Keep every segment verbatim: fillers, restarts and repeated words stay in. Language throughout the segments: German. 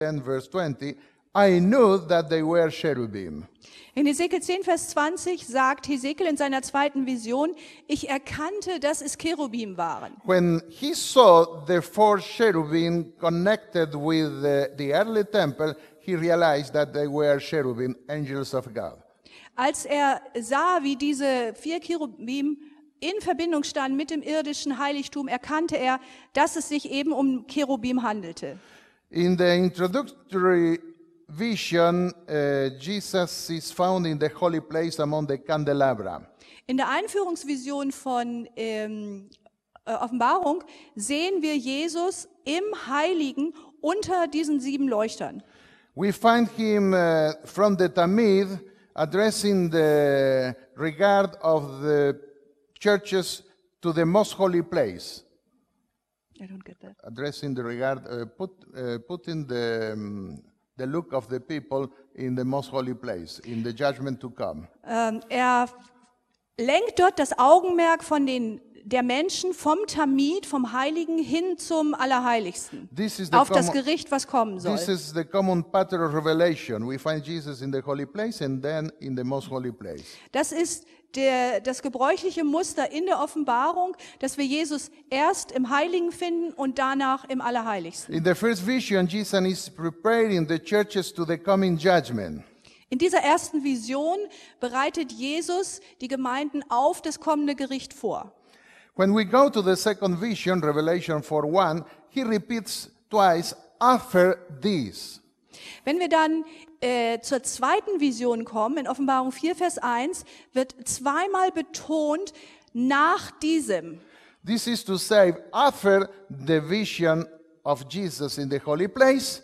ten, verse twenty, I knew that they were cherubim. In Hesekiel zehn, Vers zwanzig sagt Hesekiel in seiner zweiten Vision, ich erkannte, dass es Cherubim waren. When he saw the four cherubim connected with the, the earthly temple, he realized that they were cherubim, angels of God. Als er sah, wie diese vier Cherubim in Verbindung standen mit dem irdischen Heiligtum, erkannte er, dass es sich eben um Cherubim handelte. In the introductory vision, uh, Jesus is found in the holy place among the candelabra. In der Einführungsvision von ähm, äh, Offenbarung sehen wir Jesus im Heiligen unter diesen sieben Leuchtern. We find him uh, from the Tamid addressing the regard of the churches to the most holy place. I don't get that. Addressing the regard, uh, put, uh, putting the, um, the look of the people in the most holy place, in the judgment to come. Ähm, er lenkt dort das Augenmerk von den der Menschen vom Tamid, vom Heiligen hin zum Allerheiligsten, This is the auf das common- Gericht, was kommen soll. This is the common pattern of revelation. We find Jesus in the holy place and then in the most holy place. Das ist der, das gebräuchliche Muster in der Offenbarung, dass wir Jesus erst im Heiligen finden und danach im Allerheiligsten. In the first vision, Jesus is preparing the churches to the coming judgment. In dieser ersten Vision bereitet Jesus die Gemeinden auf das kommende Gericht vor. When we go to the second vision, Revelation four one, he repeats twice, after this. Wenn wir dann äh, zur zweiten Vision kommen, in Offenbarung vier, Vers eins, wird zweimal betont, nach diesem. This is to say, after the vision of Jesus in the holy place,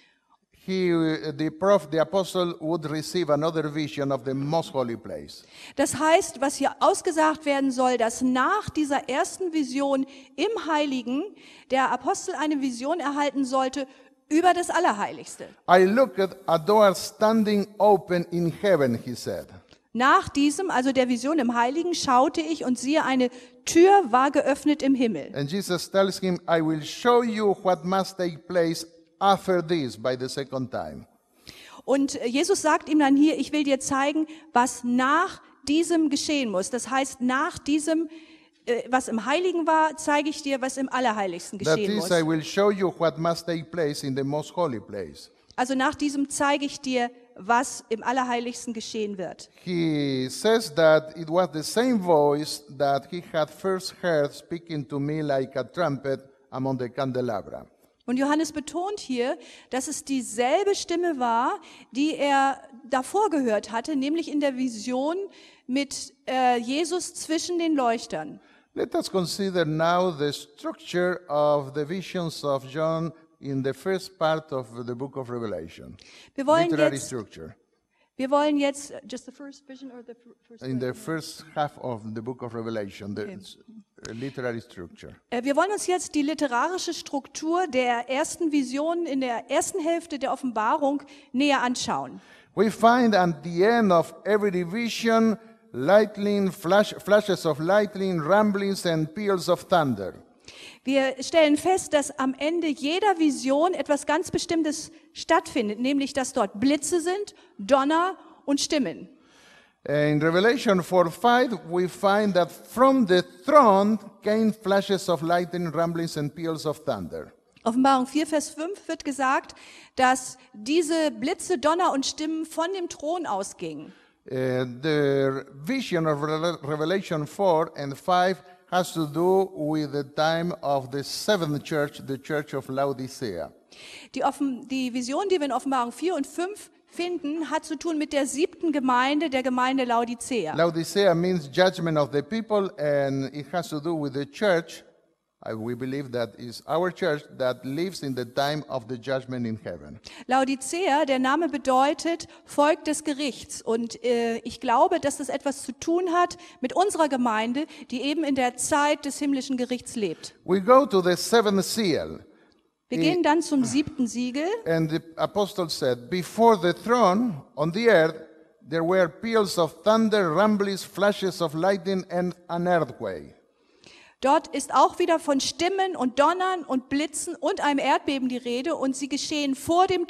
he, uh, the prophet, the apostle would receive another vision of the most holy place. Das heißt, was hier ausgesagt werden soll, dass nach dieser ersten Vision im Heiligen der Apostel eine Vision erhalten sollte über das Allerheiligste. I looked a door standing open in heaven, he said. Nach diesem, also der Vision im Heiligen, schaute ich und siehe, eine Tür war geöffnet im Himmel. And Jesus tells him, I will show you what must take place after this, by the second time. Und Jesus sagt ihm dann hier, ich will dir zeigen, was nach diesem geschehen muss. Das heißt, nach diesem, äh, was im Heiligen war, zeige ich dir, was im Allerheiligsten That geschehen is, muss. I will show you what must take place in the most holy place. Also nach diesem zeige ich dir, was im Allerheiligsten geschehen wird. He says that it was the same voice that he had first heard speaking to me like a trumpet among the candelabra. Und Johannes betont hier, dass es dieselbe Stimme war, die er davor gehört hatte, nämlich in der Vision mit äh, Jesus zwischen den Leuchtern. Let us consider now the structure of the visions of John in the first part of the book of Revelation. Wir wollen Literary jetzt, structure. wir wollen jetzt, just the first vision or the first In the first half of the book of Revelation, the Okay. uh, literary structure. Äh, Wir wollen uns jetzt die literarische Struktur der ersten Visionen in der ersten Hälfte der Offenbarung näher anschauen. We find at the end of every vision lightning, flash, flashes of lightning, rumblings, and peals of thunder. Wir stellen fest, dass am Ende jeder Vision etwas ganz Bestimmtes stattfindet, nämlich dass dort Blitze sind, Donner und Stimmen. In Revelation four five, we find that from the throne came flashes of lightning, rumblings, and peals of thunder. Offenbarung vier, Vers fünf wird gesagt, dass diese Blitze, Donner und Stimmen von dem Thron ausgingen. Uh, the vision of Rele- Revelation four and five has to do with the time of the seventh church, the church of Laodicea. Die, Offen, die Vision, die wir in Offenbarung vier und fünf finden, hat zu tun mit der siebten Gemeinde, der Gemeinde Laodicea. Laodicea means judgment of the people, and it has to do with the church. I, we believe that is our church that lives in the time of the judgment in heaven. Laodicea, der Name bedeutet Volk des Gerichts. Und äh, ich glaube, dass das etwas zu tun hat mit unserer Gemeinde, die eben in der Zeit des himmlischen Gerichts lebt. We go to the seventh seal, Wir gehen dann zum siebten Siegel. and the apostle said, before the throne on the earth there were peals of thunder, rumblings, flashes of lightning, and an earthquake. Dort ist auch wieder von Stimmen und Donnern und Blitzen und einem Erdbeben die Rede und sie geschehen vor dem